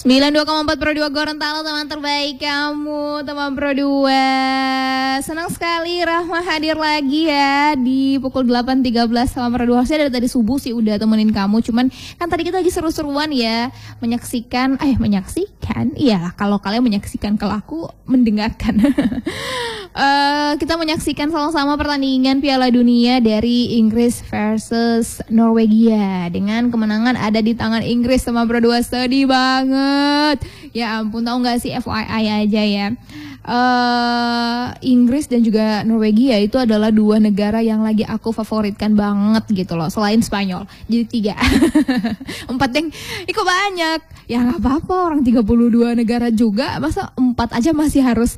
92,4 Pro 2 Gorontalo, teman terbaik kamu, teman Pro 2. Senang sekali Rahma hadir lagi ya di pukul 8.13 sama Pro 2. Harusnya dari tadi subuh sih udah temenin kamu, cuman kan tadi kita lagi seru-seruan ya, menyaksikan, iyalah kalau kalian menyaksikan, kalau aku mendengarkan. Kita menyaksikan sama-sama pertandingan Piala Dunia dari Inggris versus Norwegia. Dengan kemenangan ada di tangan Inggris, sama Pro 2. Sedih banget. Ya ampun, tahu nggak sih, FYI aja ya. Inggris dan juga Norwegia itu adalah dua negara yang lagi aku favoritkan banget gitu loh, selain Spanyol. Jadi 3. 4 yang ikut banyak. Ya nggak apa-apa, orang 32 negara juga, masa 4 aja masih harus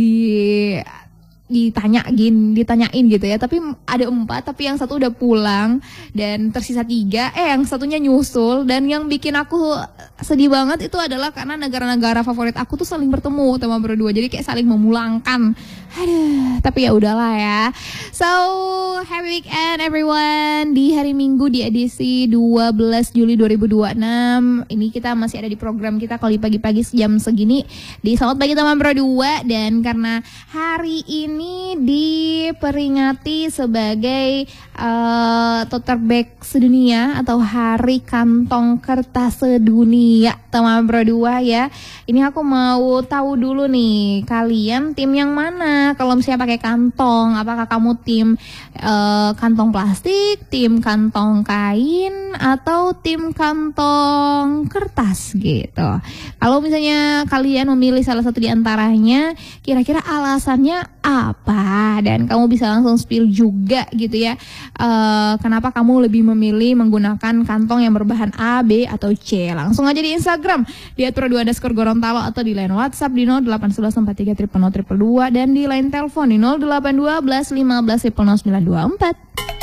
ditanyain gitu ya. Tapi ada 4, tapi yang satu udah pulang dan tersisa 3, yang satunya nyusul. Dan yang bikin aku sedih banget itu adalah karena negara-negara favorit aku tuh saling bertemu teman berdua, jadi kayak saling memulangkan. Aduh, tapi ya udahlah ya. So, happy weekend everyone. Di hari Minggu di edisi 12 Juli 2026 ini kita masih ada di program kita kalau di pagi-pagi jam segini di Selamat Pagi Teman Pro 2. Dan karena hari ini diperingati sebagai tote bag sedunia atau Hari Kantong Kertas Sedunia teman Pro 2 ya. Ini aku mau tahu dulu nih, kalian tim yang mana kalau misalnya pakai kantong? Apakah kamu tim kantong plastik, tim kantong kain, atau tim kantong kertas gitu? Kalau misalnya kalian memilih salah satu di antaranya, kira-kira alasannya apa? Dan kamu bisa langsung spill juga gitu ya, kenapa kamu lebih memilih menggunakan kantong yang berbahan A, B, atau C? Langsung aja di Instagram di @pro2_Gorontalo atau di line WhatsApp di 081143000002 dan di line telepon di 0812 15 00 924.